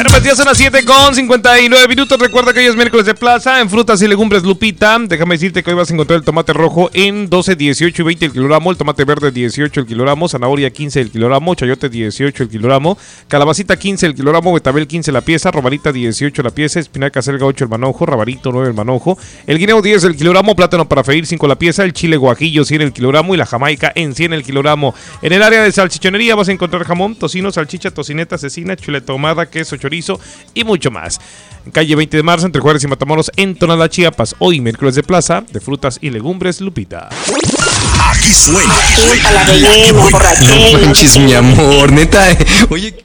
Bueno, pues ya son las 7:59. Recuerda que hoy es miércoles de plaza en frutas y legumbres Lupita. Déjame decirte que hoy vas a encontrar el tomate rojo en 12, 18 y 20 el kilogramo. El tomate verde 18 el kilogramo. Zanahoria 15 el kilogramo. Chayote 18 el kilogramo. Calabacita 15 el kilogramo. Betabel 15 la pieza. Romarita 18 la pieza. Espinaca selga 8 el manojo. Rabarito 9 el manojo. El guineo 10 el kilogramo. Plátano para freír 5 la pieza. El chile guajillo 100 el kilogramo. Y la jamaica en 100 el kilogramo. En el área de salchichonería vas a encontrar jamón, tocino, salchicha, tocineta, cecina, chuleta ahumada, queso, chorizo y mucho más. En calle 20 de marzo, entre Juárez y Matamoros, en Tonalá, Chiapas. Hoy, miércoles de plaza, de frutas y legumbres Lupita. Aquí suena. No manches, mi amor, neta. Oye,